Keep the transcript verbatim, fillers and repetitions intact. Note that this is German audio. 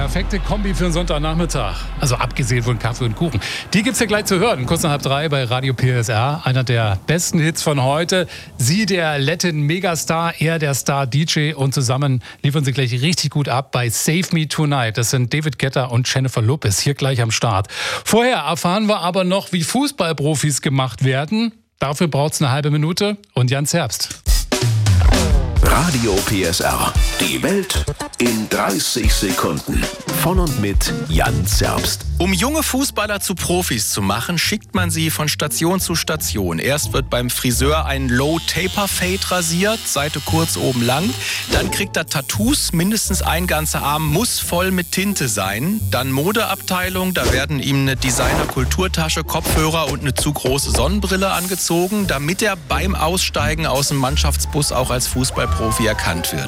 perfekte Kombi für einen Sonntagnachmittag. Also abgesehen von Kaffee und Kuchen. Die gibt's ja gleich zu hören. Kurz nach halb drei bei Radio P S R. Einer der besten Hits von heute. Sie, der Latin Megastar, er der Star-D J. Und zusammen liefern sie gleich richtig gut ab bei Save Me Tonight. Das sind David Guetta und Jennifer Lopez hier gleich am Start. Vorher erfahren wir aber noch, wie Fußballprofis gemacht werden. Dafür braucht's eine halbe Minute und Jans Herbst. Radio P S R. Die Welt in dreißig Sekunden. Von und mit Jan Zerbst. Um junge Fußballer zu Profis zu machen, schickt man sie von Station zu Station. Erst wird beim Friseur ein Low-Taper-Fade rasiert, Seite kurz, oben lang. Dann kriegt er Tattoos, mindestens ein ganzer Arm muss voll mit Tinte sein. Dann Modeabteilung, da werden ihm eine Designer-Kulturtasche, Kopfhörer und eine zu große Sonnenbrille angezogen, damit er beim Aussteigen aus dem Mannschaftsbus auch als Fußballprofi erkannt wird.